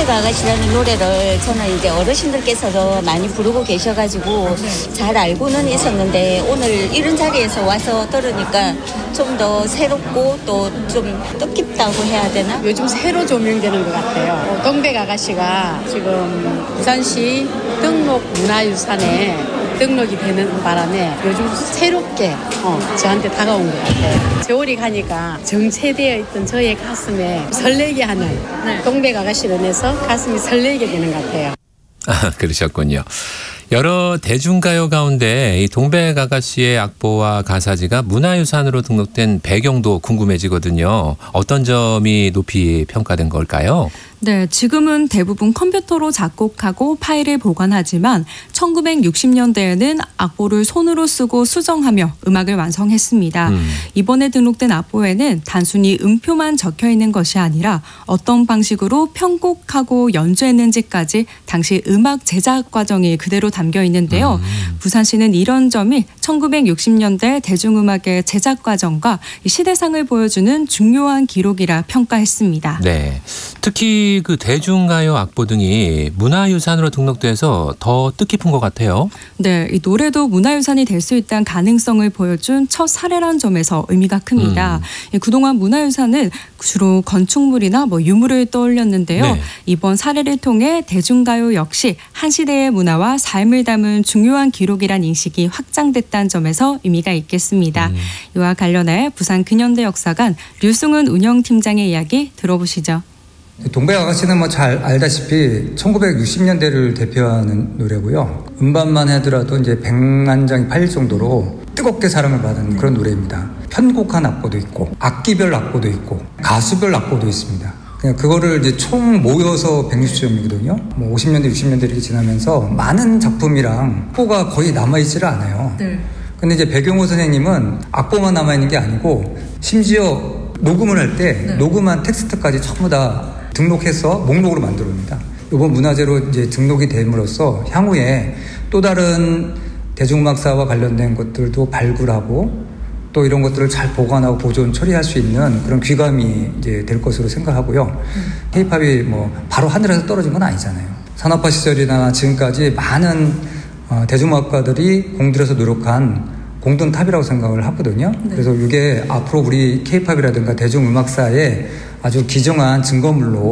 동백 아가씨라는 노래를 저는 이제 어르신들께서도 많이 부르고 계셔가지고 잘 알고는 있었는데 오늘 이런 자리에서 와서 들으니까 좀 더 새롭고 또 좀 뜻깊다고 해야 되나? 요즘 새로 조명되는 것 같아요. 동백 아가씨가 지금 부산시 등록 문화유산에 등록이 되는 바람에 요즘 새롭게 저한테 다가온 것 같아요. 세월이 가니까 정체되어 있던 저의 가슴에 설레게 하는 동백 아가씨로 인해서 가슴이 설레게 되는 것 같아요. 아, 그러셨군요. 여러 대중가요 가운데 이 동백 아가씨의 악보와 가사지가 문화유산으로 등록된 배경도 궁금해지거든요. 어떤 점이 높이 평가된 걸까요? 네, 지금은 대부분 컴퓨터로 작곡하고 파일을 보관하지만 1960년대에는 악보를 손으로 쓰고 수정하며 음악을 완성했습니다. 이번에 등록된 악보에는 단순히 음표만 적혀 있는 것이 아니라 어떤 방식으로 편곡하고 연주했는지까지 당시 음악 제작 과정이 그대로 담겨 있는데요. 부산시는 이런 점이 1960년대 대중음악의 제작 과정과 시대상을 보여주는 중요한 기록이라 평가했습니다. 네, 특히 그 대중가요 악보 등이 문화유산으로 등록돼서 더 뜻깊은 것 같아요. 네, 이 노래도 문화유산이 될 수 있다는 가능성을 보여준 첫 사례란 점에서 의미가 큽니다. 그동안 문화유산은 주로 건축물이나 유물을 떠올렸는데요. 네. 이번 사례를 통해 대중가요 역시 한 시대의 문화와 삶을 담은 중요한 기록이란 인식이 확장됐다는 점에서 의미가 있겠습니다. 이와 관련해 부산 근현대 역사관 류승은 운영팀장의 이야기 들어보시죠. 동백 아가씨는 잘 알다시피 1960년대를 대표하는 노래고요. 음반만 하더라도 이제 100만 장이 팔릴 정도로 뜨겁게 사랑을 받은 그런 노래입니다. 편곡한 악보도 있고, 악기별 악보도 있고, 가수별 악보도 있습니다. 그냥 그거를 이제 총 모여서 160점이거든요. 50년대, 60년대 이렇게 지나면서 많은 작품이랑 악보가 거의 남아있지를 않아요. 근데 이제 백용호 선생님은 악보만 남아있는 게 아니고, 심지어 녹음을 할 때 녹음한 텍스트까지 전부 다 등록해서 목록으로 만들어옵니다. 이번 문화재로 이제 등록이 됨으로써 향후에 또 다른 대중음악사와 관련된 것들도 발굴하고 또 이런 것들을 잘 보관하고 보존 처리할 수 있는 그런 귀감이 이제 될 것으로 생각하고요. K-팝이 바로 하늘에서 떨어진 건 아니잖아요. 산업화 시절이나 지금까지 많은 대중음악가들이 공들여서 노력한 공든탑이라고 생각을 하거든요. 그래서 이게 앞으로 우리 K-팝이라든가 대중음악사의 아주 귀중한 증거물로